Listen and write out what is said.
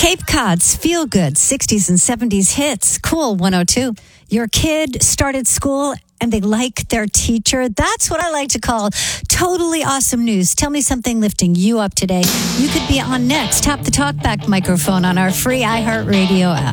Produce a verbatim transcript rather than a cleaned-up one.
Cape Cod's Feel Good sixties and seventies hits. Cool one oh two. Your kid started school and they like their teacher. That's what I like to call totally awesome news. Tell me something lifting you up today. You could be on next. Tap the talkback microphone on our free iHeartRadio app.